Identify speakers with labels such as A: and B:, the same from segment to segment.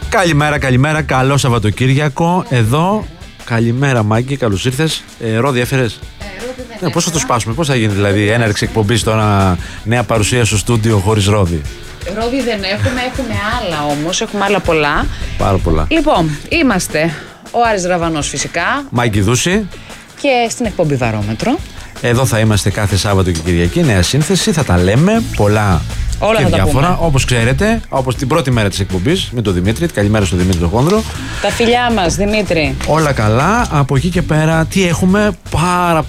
A: Καλημέρα. Καλό Σαββατοκύριακο. Εδώ. Καλημέρα, Μάγκη. Καλώς ήρθες. Ρόδι έφερες. Πώς θα το σπάσουμε, πώς θα γίνει δηλαδή έναρξη εκπομπής τώρα, νέα παρουσία στο στούντιο χωρίς ρόδι?
B: Ρόδι δεν έχουμε άλλα όμως, έχουμε άλλα πολλά.
A: Πάρα πολλά.
B: Λοιπόν, είμαστε ο Άρης Ραβανός φυσικά.
A: Μάγκη Δούση.
B: Και στην εκπομπή Βαρόμετρο.
A: Εδώ θα είμαστε κάθε Σάββατο και Κυριακή, νέα σύνθεση, θα τα λέμε πολλά
B: όλα
A: και
B: θα
A: διάφορα.
B: τα πούμε.
A: Όπως ξέρετε, όπως την πρώτη μέρα της εκπομπής με τον Δημήτρη. Καλημέρα στον Δημήτρη τον Χόνδρο.
B: Τα φιλιά μας, Δημήτρη.
A: Όλα καλά. Από εκεί και πέρα, τι έχουμε? Πάρα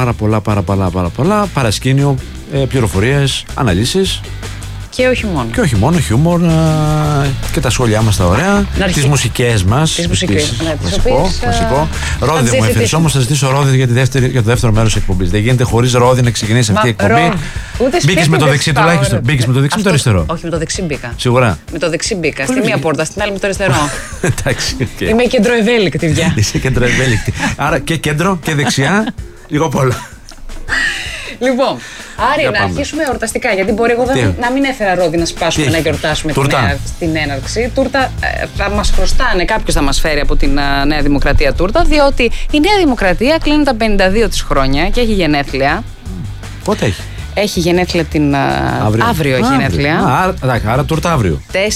A: πολλά. Παρασκήνιο, πληροφορίες, αναλύσεις.
B: Και όχι μόνο.
A: Και όχι μόνο, χιούμορ και τα σχόλιά μας τα ωραία. Τις μουσικές μας.
B: Τις μουσικές.
A: Βασικό. Ρόδι δεν μου έφερες, όμως θα ζητήσω ρόδι για το δεύτερο μέρος της εκπομπής. Δεν γίνεται χωρίς ρόδι να ξεκινήσει αυτή η εκπομπή.
B: Μπήκες
A: με το δεξί τουλάχιστον. Μπήκες με το δεξί ή με το αριστερό?
B: Όχι, με το δεξί μπήκα.
A: Σίγουρα.
B: Με το δεξί μπήκα. Στη μία πόρτα, στην άλλη με το αριστερό.
A: Εντάξει.
B: Είμαι κεντροευέλικτη, πια.
A: Είσαι κεντροευέλικτη. Άρα και κέντρο και δεξιά, λίγο απ' όλα.
B: Λοιπόν, Άρη, να αρχίσουμε εορταστικά. Γιατί μπορεί εγώ να μην έφερα ρόδι να σπάσουμε, να γιορτάσουμε την έναρξη. Τούρτα θα μας χρωστάνε, κάποιος θα μας φέρει από την Νέα Δημοκρατία τούρτα, διότι η Νέα Δημοκρατία κλείνει τα 52 της χρόνια και έχει γενέθλια.
A: Πότε έχει?
B: Έχει γενέθλια αύριο έχει γενέθλια.
A: Άρα τούρτα αύριο.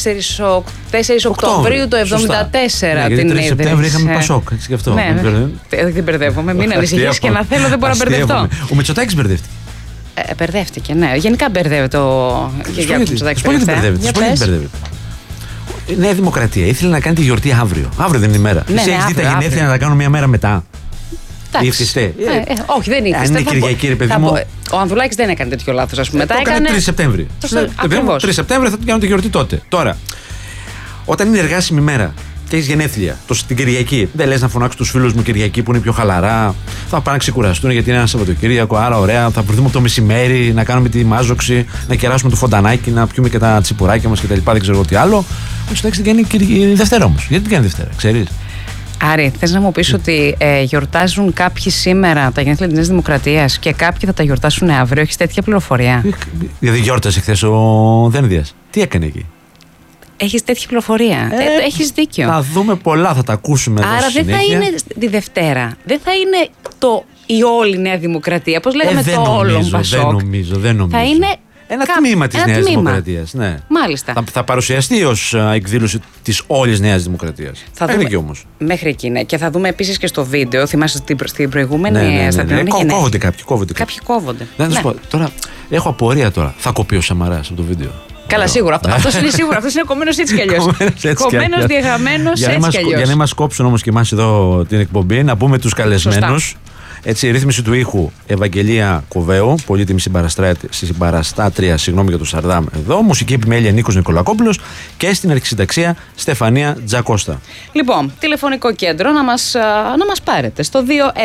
B: 4 Οκτωβρίου το 1974 την ίδρυσε.
A: Σεπτέμβριο είχαμε Πασόκ, έτσι γι' αυτό.
B: Δεν μπερδεύομαι, μην ανησυχείς και να θέλω δεν μπορώ να μπερδευτώ.
A: Ο Μητσοτάκης μπερδεύτηκε.
B: Μπερδεύτηκε, ναι. Γενικά μπερδεύεται ο Κυριάκος Μητσοτάκης.
A: Πώς μπερδεύεται? Η Νέα Δημοκρατία ήθελε να κάνει τη γιορτή αύριο. Αύριο δεν είναι η μέρα. Εσύ έχεις δει τα γενέθλια να τα κάνουν μια μέρα μετά? Ήθιστε?
B: Όχι, δεν ήθιστε.
A: Αν είναι Κυριακή, ρε παιδί μου.
B: Ο Ανδρουλάκης δεν έκανε τέτοιο λάθος, ας πούμε.
A: Το έκανε 3 Σεπτέμβρη. 3 Σεπτέμβρη θα του κάνουν τη γιορτή τότε. Τώρα, όταν είναι εργάσιμη μέρα και έχεις γενέθλια, την Κυριακή, δεν λες να φωνάξω τους φίλους μου Κυριακή που είναι πιο χαλαρά? Θα πάνε να ξεκουραστούν γιατί είναι ένα Σαββατοκύριακο, άρα ωραία. Θα βρεθούμε το μεσημέρι να κάνουμε τη μάζοξη, να κεράσουμε το φοντανάκι, να πιούμε και τα τσιπουράκια μας κτλ. Δεν ξέρω τι άλλο. Όχι, εντάξει, την κάνει Δευτέρα όμως. Γιατί την κάνει Δευτέρα, ξέρεις?
B: Άρη, θες να μου πεις ότι γιορτάζουν κάποιοι σήμερα τα γενέθλια της Νέας Δημοκρατίας και κάποιοι θα τα γιορτάσουν αύριο? Έχεις τέτοια πληροφορία?
A: Δηλαδή γιόρτασε χθες ο Δένδιας. Τι έκανε εκεί?
B: Έχεις τέτοια πληροφορία? Έχεις δίκιο.
A: Θα δούμε πολλά, θα τα ακούσουμε εδώ.
B: Άρα δεν θα είναι τη Δευτέρα. Δεν θα είναι η όλη Νέα Δημοκρατία. Πώς λέγαμε το όλο Πασόκ.
A: Δεν νομίζω.
B: Θα είναι
A: ένα τμήμα της Νέας Δημοκρατίας. Ναι.
B: Μάλιστα.
A: Θα παρουσιαστεί ως εκδήλωση της όλης Νέας Δημοκρατίας.
B: Θα δούμε εκεί όμως. Μέχρι εκεί, ναι. Και θα δούμε επίσης και στο βίντεο. Θυμάσαι στην προηγούμενη σταθερή.
A: Κόβονται κάποιοι.
B: Κάποιοι κόβονται.
A: Να σου πω, τώρα έχω απορία τώρα. Θα κοπεί ο Σαμαράς από το βίντεο?
B: Καλά, σίγουρα. Αυτός είναι σίγουρο. Αυτός είναι κομμένος έτσι κι αλλιώς. Κομμένος, διαγραμμένος έτσι κι αλλιώς.
A: Για να μας κόψουν όμως και εμάς εδώ την εκπομπή, να πούμε τους καλεσμένους. Έτσι, η ρύθμιση του ήχου Ευαγγελία Κοβέου, πολύτιμη συμπαραστάτρια, για το Σαρδάμ εδώ. Μουσική επιμέλεια Νίκος Νικολακόπουλος και στην αρχισυνταξία Στεφανία Τζακώστα.
B: Λοιπόν, τηλεφωνικό κέντρο να μας πάρετε στο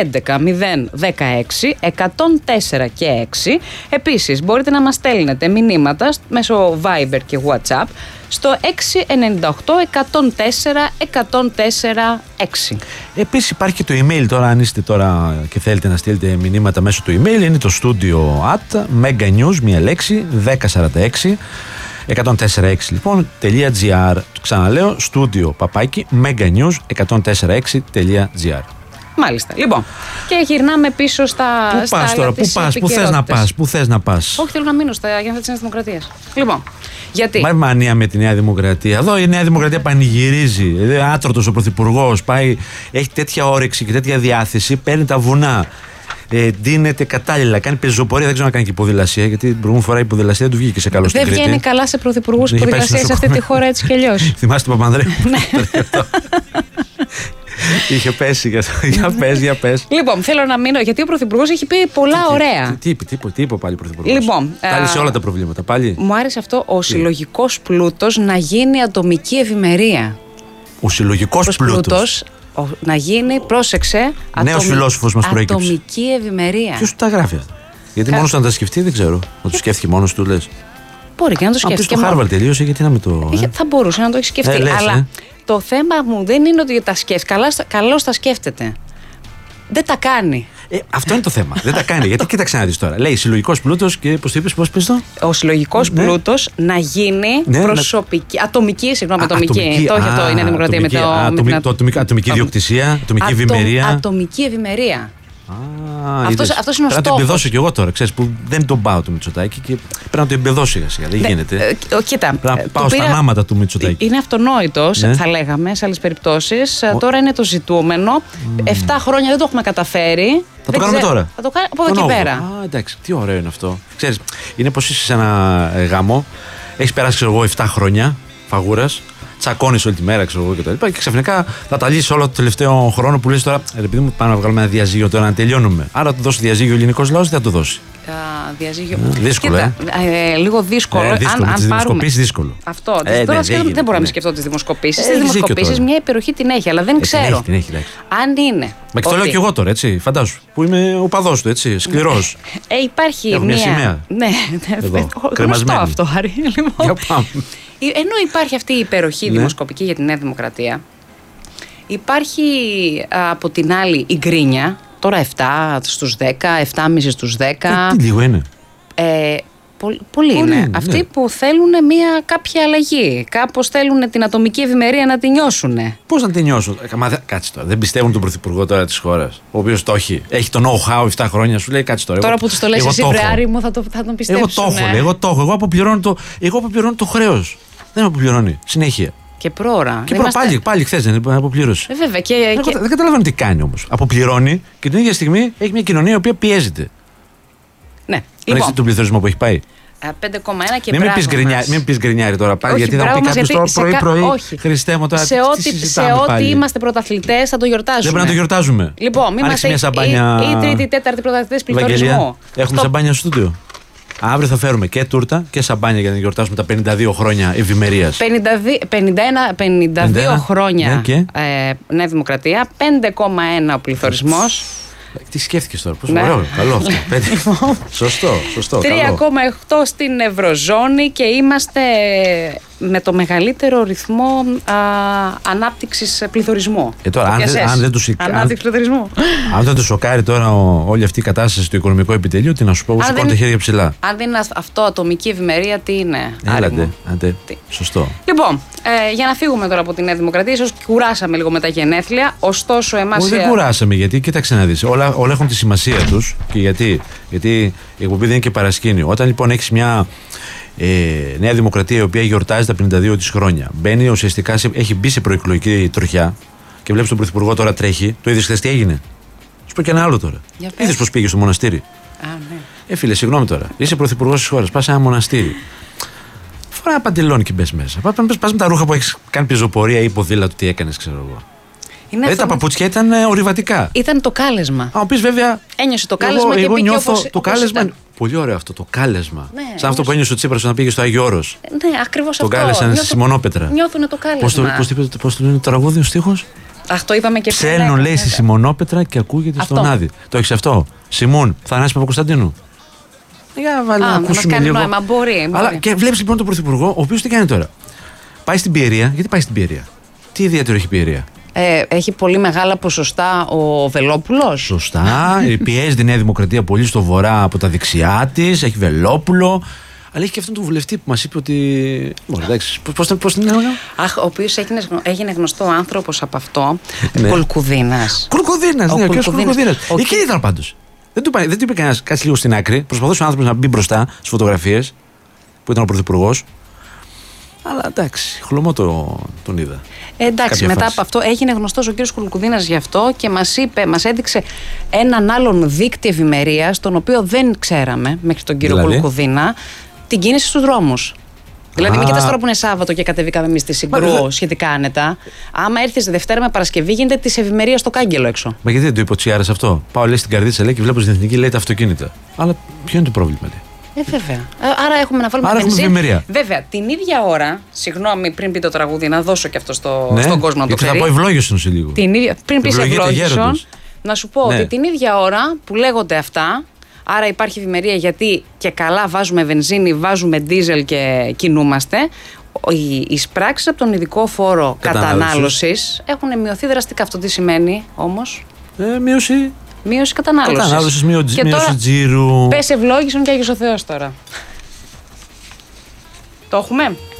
B: 211-016 104 και 6. Επίσης, μπορείτε να μας στέλνετε μηνύματα μέσω Viber και WhatsApp στο 698 104 104 6.
A: Επίσης υπάρχει και το email τώρα, αν είστε τώρα και θέλετε να στείλετε μηνύματα μέσω του email, είναι το studio at meganews, μία λέξη, 1046 104.6 λοιπόν, .gr. Το ξαναλέω, studio παπάκι meganews 104.6.gr.
B: Μάλιστα. Λοιπόν, και γυρνάμε πίσω στα.
A: Πού πας τώρα, πού θες να πας?
B: Όχι, θέλω να μείνω στα γενέθλια της Νέας Δημοκρατίας. Λοιπόν, γιατί?
A: Μα μανία με τη Νέα Δημοκρατία. Εδώ η Νέα Δημοκρατία πανηγυρίζει. Άτρωτος ο Πρωθυπουργός, πάει, έχει τέτοια όρεξη και τέτοια διάθεση, παίρνει τα βουνά. Ντύνεται κατάλληλα, κάνει πεζοπορία, δεν ξέρω να κάνει και ποδηλασία, γιατί την προηγούμενη φορά η ποδηλασία του βγήκε σε καλό στην Κρήτη.
B: Δεν βγαίνει καλά σε πρωθυπουργούς ποδηλασία σε αυτή τη χώρα έτσι κι αλλιώς.
A: Θυμάστε τον Παπανδρέου? Είχε πέσει για πες.
B: Λοιπόν, θέλω να μείνω, γιατί ο Πρωθυπουργός έχει πει πολλά ωραία.
A: Τι είπε πάλι ο Πρωθυπουργός?
B: Λοιπόν,
A: τάλισε όλα τα προβλήματα πάλι.
B: Μου άρεσε αυτό, ο συλλογικός πλούτος να γίνει ατομική ευημερία.
A: Ο συλλογικός πλούτος
B: να γίνει, πρόσεξε,
A: νέος φιλόσοφος μας προέκυψε.
B: Ατομική ευημερία.
A: Ποιος του τα γράφει αυτά? Γιατί μόνος να τα σκεφτεί δεν ξέρω. Να το σκέφτηκε μόνος του, λες?
B: Μπορεί και να το σκέφτηκε.
A: Αν πει το Χάρβαρντ τελείωσε, γιατί να με το.
B: Θα μπορούσε να το έχει σκεφτεί. Αλλά το θέμα μου δεν είναι ότι τα σκέφτεται. Καλώς τα σκέφτεται. Δεν τα κάνει.
A: Αυτό είναι το θέμα. Δεν τα κάνει. Γιατί κοίταξε να δεις τώρα. Λέει συλλογικός πλούτος και πώς το είπες, πώς πες το.
B: Ο συλλογικός πλούτος να γίνει προσωπική. Ατομική, συγγνώμη, ατομική. Το έχει αυτό, είναι δημοκρατία με το.
A: Ατομική ιδιοκτησία, ατομική ευημερία.
B: Ατομική ευημερία. Αυτός είναι ο στόχος.
A: Πρέπει να το εμπεδώσω κι εγώ τώρα, ξέρεις, που δεν τον πάω του Μητσοτάκη και πρέπει να το εμπεδώσω σιγά. Δεν γίνεται.
B: Κοίτα.
A: Πρέπει να πάω στα ανάματα του Μητσοτάκη.
B: Είναι αυτονόητος, θα λέγαμε σε άλλες περιπτώσεις. Τώρα είναι το ζητούμενο. 7 χρόνια δεν το έχουμε καταφέρει.
A: Θα το κάνουμε τώρα.
B: Θα το κάνουμε από εδώ και πέρα.
A: Εντάξει, τι ωραίο είναι αυτό. Ξέρεις, είναι πως είσαι σε ένα γάμο, έχεις περάσει, ξέρω εγώ, 7 χρόνια φαγούρας. Τσακώνεις όλη τη μέρα, ξέρω εγώ κτλ. Και ξαφνικά θα τα λύσεις όλο το τελευταίο χρόνο που λες τώρα. Επειδή μου πάμε να βγάλουμε ένα διαζύγιο τώρα να τελειώνουμε. Άρα θα του δώσει διαζύγιο ο ελληνικός λαός ή θα το δώσει.
B: Διαζύγιο.
A: Δύσκολο.
B: Λίγο δύσκολο.
A: Αν δημοσκοπήσεις δύσκολο.
B: Αυτό. Τώρα δεν μπορώ να με σκεφτώ τις δημοσκοπήσεις. Τις δημοσκοπήσεις μια υπεροχή την έχει, αλλά δεν ξέρω. Αν είναι.
A: Μα και το λέω κι εγώ τώρα, έτσι. Φαντάσου. Που είμαι οπαδός του, έτσι. Σκληρός.
B: Υπάρχει μια σημαία. Ναι, γνωστό αυτό, Άρη. Ενώ υπάρχει αυτή η υπεροχή δημοσκοπική για τη Νέα Δημοκρατία, υπάρχει από την άλλη η γκρίνια, τώρα 7 στους 10, 7,5 στους 10.
A: Τι λίγο είναι.
B: Πολλοί είναι. Αυτοί που θέλουν κάποια αλλαγή. Κάπως θέλουν την ατομική ευημερία να την νιώσουν.
A: Πώς να την νιώσουν. Κάτσε τώρα. Δεν πιστεύουν τον Πρωθυπουργό τώρα της χώρας, ο οποίος το έχει. Έχει το know-how 7 χρόνια, σου λέει κάτσε τώρα.
B: Τώρα που του το λες εσύ, Βρεάρη μου, θα τον πιστέψουν.
A: Εγώ το έχω. Εγώ αποπληρώνω το χρέος. Δεν αποπληρώνει. Συνέχεια.
B: Και πρόωρα.
A: Και πάλι χθες δεν αποπλήρωσε.
B: Βέβαια.
A: Δεν καταλαβαίνω τι κάνει όμως. Αποπληρώνει και την ίδια στιγμή έχει μια κοινωνία η οποία πιέζεται.
B: Ναι.
A: Λοιπόν, τον πληθωρισμό που έχει πάει.
B: 5,1 και
A: μην πεις γκρινιάρι τώρα πάλι, γιατί θα πει κάποιος τώρα πρωί. Χριστέ μου τώρα.
B: Σε ό,τι είμαστε πρωταθλητές θα το γιορτάζουμε.
A: Δεν πρέπει να το γιορτάζουμε.
B: Λοιπόν, μην είμαστε η τρίτη, τέταρτη πρωταθλητές πληθωρισμού.
A: Έχουμε σαμπάνια στο στούντιο. Αύριο θα φέρουμε και τούρτα και σαμπάνια για να γιορτάσουμε τα 52 χρόνια ευημερίας.
B: 52 χρόνια Νέα Δημοκρατία, 5,1 ο πληθωρισμός.
A: Τι σκέφτηκες τώρα, πώς ωραίο, καλό αυτό. Σωστό.
B: 3,8 στην Ευρωζώνη και είμαστε με το μεγαλύτερο ρυθμό ανάπτυξης πληθωρισμού.
A: Τώρα, αν δεν τους σοκάρει τώρα όλη αυτή η κατάσταση στο οικονομικό επιτελείο, τι να σου πω, εγώ σηκώνω τα χέρια ψηλά.
B: Αν δεν είναι αυτό ατομική ευημερία, τι είναι.
A: Άντε. Σωστό.
B: Λοιπόν, για να φύγουμε τώρα από τη Νέα Δημοκρατία, ίσως κουράσαμε λίγο με τα γενέθλια. Ωστόσο, εμάς.
A: Δεν κουράσαμε, γιατί κοίταξε να δεις. Όλα έχουν τη σημασία τους. Και γιατί η εκπομπή δεν είναι και παρασκήνιο. Όταν λοιπόν έχεις μια Νέα Δημοκρατία η οποία γιορτάζει τα 52 της χρόνια, μπαίνει ουσιαστικά, έχει μπει σε προεκλογική τροχιά και βλέπεις τον Πρωθυπουργό τώρα τρέχει. Το είδες χθες τι έγινε. Σου πω και ένα άλλο τώρα. Είδες πώς πήγε στο μοναστήρι.
B: Ναι.
A: Φίλε, συγγνώμη τώρα. Είσαι πρωθυπουργός της χώρας, πας σε ένα μοναστήρι. Φορά ένα παντελόνι και μπες μέσα. Πας με τα ρούχα που έχεις κάνει πεζοπορία ή ποδήλατο, τι έκανες, ξέρω εγώ. Τα παπούτσια ήταν ορειβατικά.
B: Ήταν το κάλεσμα.
A: Αν πει βέβαια.
B: Ένιωσε το κάλεσμα και πήγε όπως,
A: το κάλεσμα. Πολύ ωραίο αυτό το κάλεσμα. Ναι, σαν αυτό που ένιωσε ο Τσίπρας όταν πήγε στο Άγιο Όρος.
B: Ναι, ακριβώς αυτό.
A: Τον κάλεσαν στη Σιμονόπετρα.
B: Νιώθουν το κάλεσμα.
A: Πώς το λένε το τραγούδι ο στίχος.
B: Αχ, το είπαμε και πριν.
A: Ψέλνουν, λέει, στη Σιμονόπετρα και ακούγεται στον Άδη. Το έχεις αυτό. Σιμών, Θανάση Παπακοσταντίνου. Για βάλει να ακούσουμε λίγο.
B: Νόημα, μπορεί.
A: Αλλά και βλέπεις λοιπόν τον Πρωθυπουργό, ο οποίος τι κάνει τώρα. Πάει στην Πιερία. Γιατί πάει στην Πιερία. Τι ιδιαίτερο έχει η Πιερία.
B: Έχει πολύ μεγάλα ποσοστά ο Βελόπουλος.
A: Σωστά. Πιέζει τη Νέα Δημοκρατία πολύ στο βορρά από τα δεξιά της. Έχει Βελόπουλο. Αλλά έχει και αυτόν τον βουλευτή που μας είπε ότι. Εντάξει, πώς την έλεγα.
B: Αχ, ο οποίος έγινε γνωστό άνθρωπος από αυτό. Κουλκουδίνας.
A: Κουλκουδίνας, ναι, ο κ. Κουλκουδίνας. Εκεί ήταν πάντως. Δεν του είπε κανένας, κάτσε λίγο στην άκρη. Προσπαθούσε ο άνθρωπος να μπει μπροστά στις φωτογραφίες που ήταν ο πρωθυπουργός. Αλλά εντάξει, χλωμό τον είδα.
B: Εντάξει, μετά από αυτό έγινε γνωστός ο κύριος Κουλκουδίνας γι' αυτό και μας έδειξε έναν άλλον δείκτη ευημερίας, τον οποίο δεν ξέραμε μέχρι τον κύριο Κουλκουδίνα, την κίνηση στους δρόμους. Δηλαδή, μην κοιτάς τώρα που είναι Σάββατο και κατεβήκαμε εμείς στη Συγκρού σχετικά άνετα. Άμα έρθεις Δευτέρα με Παρασκευή, γίνεται τη ευημερία στο κάγκελο έξω.
A: Μα γιατί δεν το υποτσιάρες αυτό. Πάω, λέει, στην Καρδίτσα, λέει, και βλέπω στην Εθνική, λέει, τα αυτοκίνητα. Αλλά ποιο είναι το πρόβλημα, λέει.
B: Βέβαια. Άρα έχουμε να βάλουμε
A: ευημερία.
B: Βέβαια, την ίδια ώρα, συγγνώμη, πριν πει το τραγούδι, να δώσω και αυτό στον κόσμο να το ξέρει.
A: Θα πω ευλόγησον σε λίγο.
B: Πριν πει ευλόγησον, να σου πω ότι την ίδια ώρα που λέγονται αυτά, άρα υπάρχει ευημερία γιατί και καλά βάζουμε βενζίνη, βάζουμε ντίζελ και κινούμαστε, οι εισπράξεις από τον ειδικό φόρο κατανάλωσης έχουν μειωθεί δραστικά. Αυτό τι σημαίνει όμως?
A: Μείωση
B: Μείωση κατανάλωσης.
A: Κατανάλωσης, μείωση τζίρου.
B: Πες ευλόγησον και Άγιος ο Θεός τώρα. Το έχουμε.